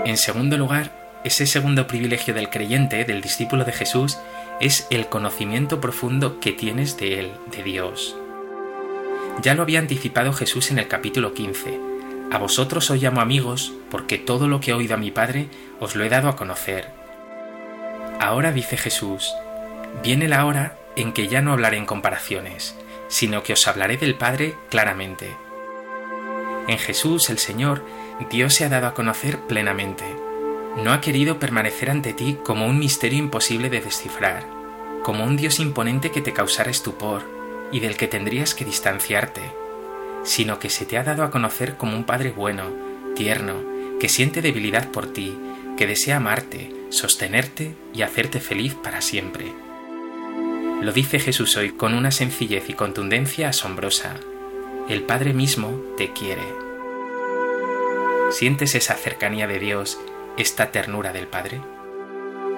En segundo lugar, ese segundo privilegio del creyente, del discípulo de Jesús, es el conocimiento profundo que tienes de Él, de Dios. Ya lo había anticipado Jesús en el capítulo 15. A vosotros os llamo amigos, porque todo lo que he oído a mi Padre os lo he dado a conocer. Ahora dice Jesús, viene la hora en que ya no hablaré en comparaciones, sino que os hablaré del Padre claramente. En Jesús, el Señor, Dios se ha dado a conocer plenamente. No ha querido permanecer ante ti como un misterio imposible de descifrar, como un Dios imponente que te causara estupor y del que tendrías que distanciarte, sino que se te ha dado a conocer como un Padre bueno, tierno, que siente debilidad por ti, que desea amarte, sostenerte y hacerte feliz para siempre. Lo dice Jesús hoy con una sencillez y contundencia asombrosa. El Padre mismo te quiere. ¿Sientes esa cercanía de Dios, esta ternura del Padre?